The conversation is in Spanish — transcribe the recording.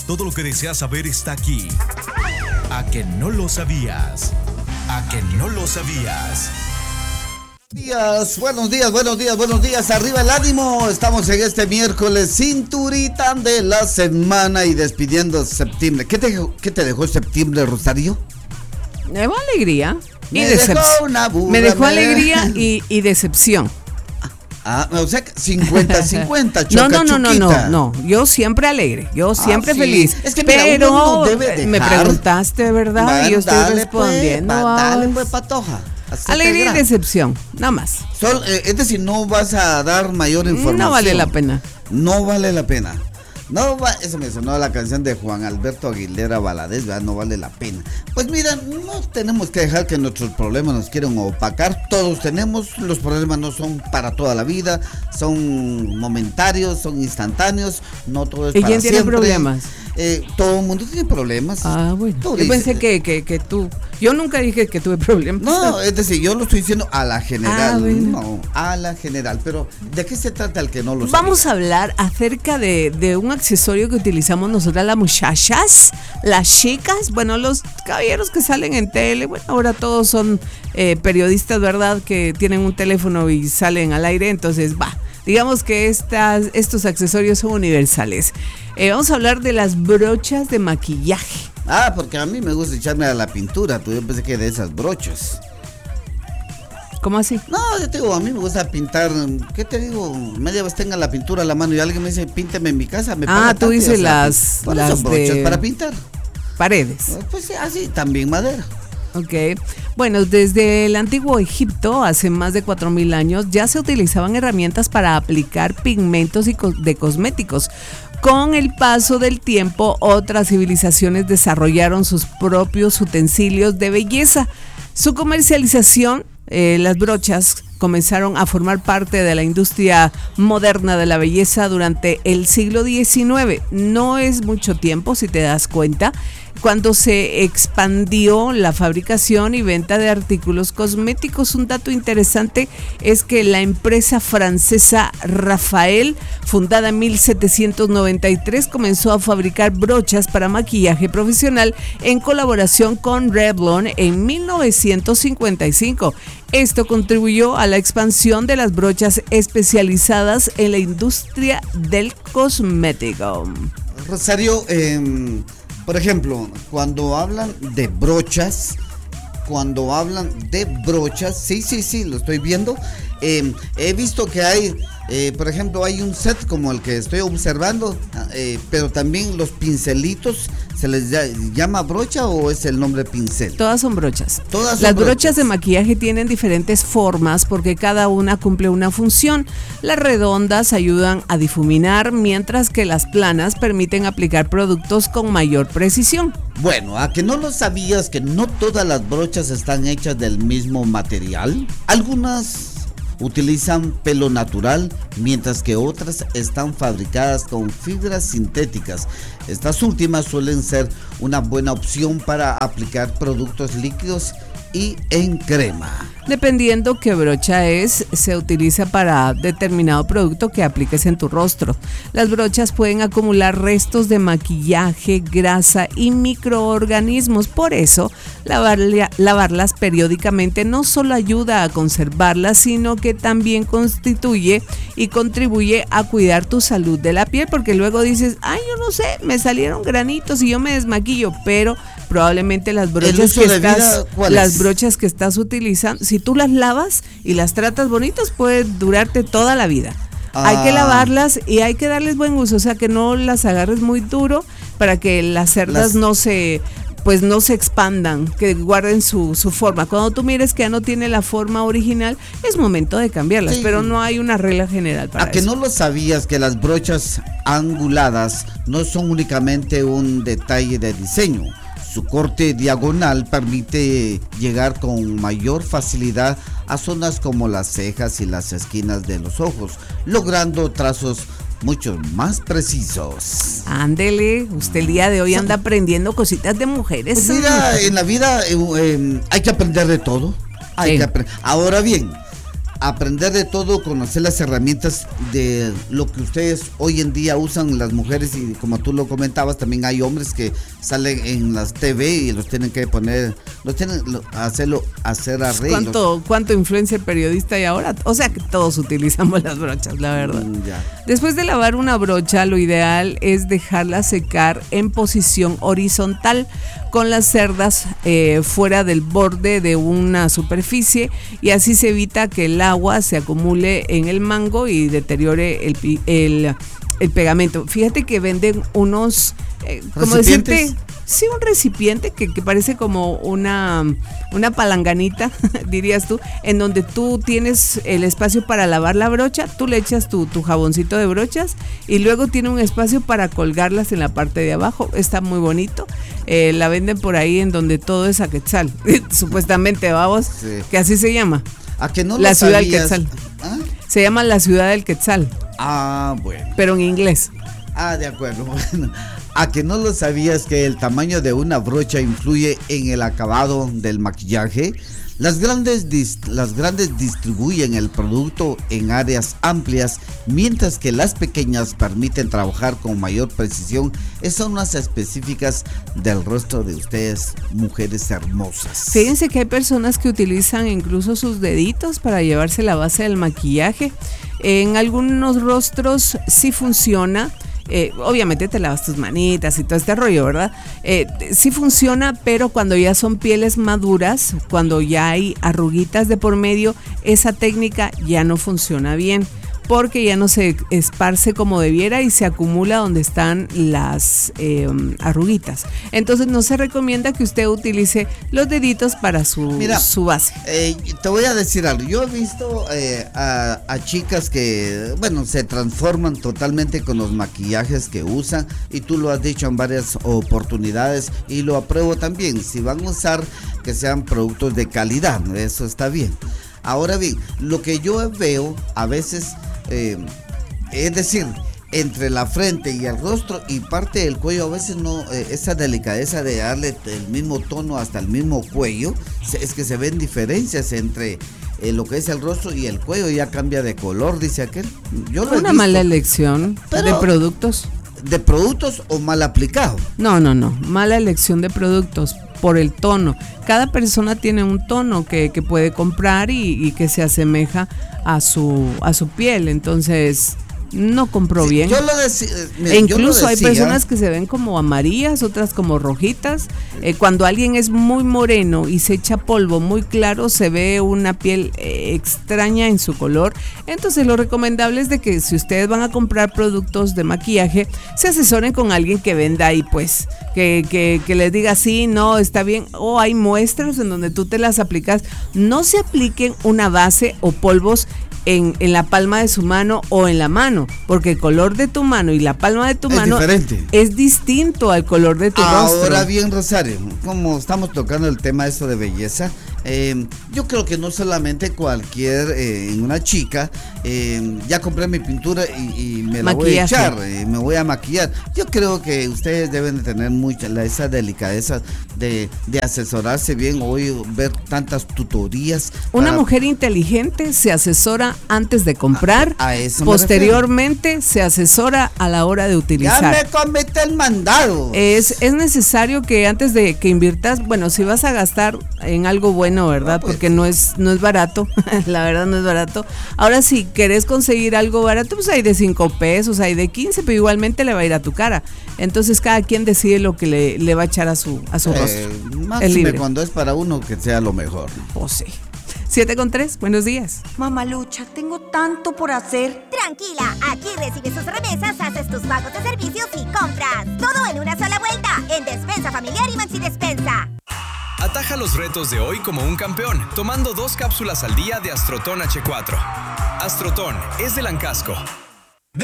Todo lo que deseas saber está aquí. ¿A que no lo sabías? ¿A que no lo sabías? Buenos días, arriba el ánimo. Estamos en este miércoles, cinturita de la semana y despidiendo septiembre. ¿Qué te dejó septiembre, Rosario? Me dejó alegría y decepción. Me dejó alegría y decepción. O sea, 50-50, No, yo siempre alegre, yo siempre feliz. Es que mira, pero uno debe dejar. Me preguntaste, ¿verdad? Bueno, y yo estoy dale, respondiendo. Dale pues, patoja. Alegría y decepción, nada más. Es decir, no vas a dar mayor información. No vale la pena. Eso me sonó la canción de Juan Alberto Aguilera Valadez, ¿verdad? No vale la pena. Pues mira, no tenemos que dejar que nuestros problemas nos quieran opacar. Todos tenemos, los problemas no son para toda la vida, son momentarios, son instantáneos, no todo es para siempre. ¿Y quién tiene problemas? Todo el mundo tiene problemas. Bueno. Yo pensé que tú. Yo nunca dije que tuve problemas. No, es decir, yo lo estoy diciendo a la general. Bueno. No, a la general. Pero, ¿de qué se trata el que no lo sabe? Vamos a hablar acerca de un accesorio que utilizamos nosotras las muchachas, las chicas, bueno, los caballeros que salen en tele. Bueno, ahora todos son periodistas, ¿verdad? Que tienen un teléfono y salen al aire. Entonces, digamos que estos accesorios son universales. Vamos a hablar de las brochas de maquillaje. Porque a mí me gusta echarme a la pintura. Yo pensé que de esas brochas. ¿Cómo así? No, yo te digo, a mí me gusta pintar. ¿Qué te digo? Media vez tenga la pintura a la mano y alguien me dice, pínteme en mi casa. Tú dices las brochas para pintar. Paredes. Pues sí, así, también madera. Ok, bueno, desde el antiguo Egipto, hace más de 4.000 años, ya se utilizaban herramientas para aplicar pigmentos de cosméticos. Con el paso del tiempo, otras civilizaciones desarrollaron sus propios utensilios de belleza. Su comercialización, las brochas, comenzaron a formar parte de la industria moderna de la belleza durante el siglo XIX. No es mucho tiempo, si te das cuenta, cuando se expandió la fabricación y venta de artículos cosméticos. Un dato interesante es que la empresa francesa Rafael, fundada en 1793, comenzó a fabricar brochas para maquillaje profesional en colaboración con Revlon en 1955. Esto contribuyó a la expansión de las brochas especializadas en la industria del cosmético. Rosario, por ejemplo, cuando hablan de brochas, sí, lo estoy viendo. He visto que hay, por ejemplo, hay un set como el que estoy observando, pero también los pincelitos, ¿se les llama brocha o es el nombre pincel? Todas son brochas. Las brochas de maquillaje tienen diferentes formas porque cada una cumple una función. Las redondas ayudan a difuminar, mientras que las planas permiten aplicar productos con mayor precisión. Bueno, ¿a que no lo sabías que no todas las brochas están hechas del mismo material? Algunas utilizan pelo natural, mientras que otras están fabricadas con fibras sintéticas. Estas últimas suelen ser una buena opción para aplicar productos líquidos y en crema. Dependiendo qué brocha es, se utiliza para determinado producto que apliques en tu rostro. Las brochas pueden acumular restos de maquillaje, grasa y microorganismos. Por eso, lavarlas periódicamente no solo ayuda a conservarlas, sino que también contribuye a cuidar tu salud de la piel, porque luego dices, yo no sé, me salieron granitos y yo me desmaquillo, pero probablemente las brochas que estás utilizando, si tú las lavas y las tratas bonitas, puede durarte toda la vida. Hay que lavarlas y hay que darles buen uso, o sea que no las agarres muy duro para que las cerdas no se expandan, que guarden su forma. Cuando tú mires que ya no tiene la forma original, es momento de cambiarlas, pero no hay una regla general para eso. ¿A que no lo sabías que las brochas anguladas no son únicamente un detalle de diseño? Su corte diagonal permite llegar con mayor facilidad a zonas como las cejas y las esquinas de los ojos, logrando trazos mucho más precisos. Ándele, usted el día de hoy anda aprendiendo cositas de mujeres. Pues mira, en la vida hay que aprender de todo. Ahora bien, aprender de todo, conocer las herramientas de lo que ustedes hoy en día usan las mujeres, y como tú lo comentabas, también hay hombres que salen en las TV y los tienen que poner, hacer arreglos. ¿Cuánto influencer periodista hay ahora? O sea que todos utilizamos las brochas, la verdad. Ya. Después de lavar una brocha, lo ideal es dejarla secar en posición horizontal, con las cerdas fuera del borde de una superficie, y así se evita que el agua se acumule en el mango y deteriore el pegamento. Fíjate que venden unos, como decirte, sí, un recipiente que parece como una palanganita, dirías tú, en donde tú tienes el espacio para lavar la brocha, tú le echas tu jaboncito de brochas y luego tiene un espacio para colgarlas en la parte de abajo. Está muy bonito. La venden por ahí en donde todo es a Quetzal, supuestamente, vamos, sí. Que así se llama. ¿A que no la ciudad sabías? del Quetzal. ¿Ah? Se llama la ciudad del Quetzal. Ah, bueno. Pero en inglés. Ah, de acuerdo. Bueno, ¿a que no lo sabías que el tamaño de una brocha influye en el acabado del maquillaje? Las grandes distribuyen el producto en áreas amplias, mientras que las pequeñas permiten trabajar con mayor precisión en zonas específicas del rostro de ustedes, mujeres hermosas. Fíjense que hay personas que utilizan incluso sus deditos para llevarse la base del maquillaje. En algunos rostros sí funciona. Obviamente te lavas tus manitas y todo este rollo, ¿verdad? Sí funciona, pero cuando ya son pieles maduras, cuando ya hay arruguitas de por medio, esa técnica ya no funciona bien, porque ya no se esparce como debiera y se acumula donde están las arruguitas. Entonces no se recomienda que usted utilice los deditos para su base. Te voy a decir algo. Yo he visto a chicas que, bueno, se transforman totalmente con los maquillajes que usan, y tú lo has dicho en varias oportunidades y lo apruebo también. Si van a usar, que sean productos de calidad, eso está bien. Ahora bien, lo que yo veo a veces, es decir, entre la frente y el rostro y parte del cuello, a veces no, esa delicadeza de darle el mismo tono hasta el mismo cuello, es que se ven diferencias entre lo que es el rostro y el cuello, ya cambia de color, dice aquel. Yo lo he visto. Mala elección de productos. ¿De productos o mal aplicado? No, mala elección de productos por el tono. Cada persona tiene un tono que puede comprar y que se asemeja a su piel, entonces no compró bien. Yo lo decía. Incluso hay personas que se ven como amarillas, otras como rojitas. Cuando alguien es muy moreno y se echa polvo muy claro, se ve una piel extraña en su color. Entonces lo recomendable es de que si ustedes van a comprar productos de maquillaje, se asesoren con alguien que venda ahí, pues, que les diga sí, no, está bien. O hay muestras en donde tú te las aplicas. No se apliquen una base o polvos en la palma de su mano o en la mano, porque el color de tu mano y la palma de tu mano es distinto al color de tu rostro. Ahora bien, Rosario, como estamos tocando el tema de belleza, yo creo que no solamente en una chica, ya compré mi pintura y me la voy a echar, me voy a maquillar. Yo creo que ustedes deben de tener esa delicadeza de asesorarse bien, hoy ver tantas tutorías. Una mujer inteligente se asesora antes de comprar, posteriormente se asesora a la hora de utilizar. Ya me comete el mandado. Es necesario que antes de que inviertas, bueno, si vas a gastar en algo bueno, ¿verdad? Pues, porque no es barato, la verdad no es barato. Ahora, si querés conseguir algo barato, pues hay de 5 pesos, hay de 15, pero igualmente le va a ir a tu cara. Entonces cada quien decide lo que le va a echar a su rostro. Máxime cuando es para uno, que sea lo mejor. Pues sí. 7:03, buenos días. Mamalucha, tengo tanto por hacer. Tranquila, aquí recibes tus remesas, haces tus pagos de servicios y compras. Todo en una sola vuelta, en Despensa Familiar y Maxi Despensa. Ataja los retos de hoy como un campeón, tomando 2 cápsulas al día de Astrotón H4. Astrotón es de Lancasco.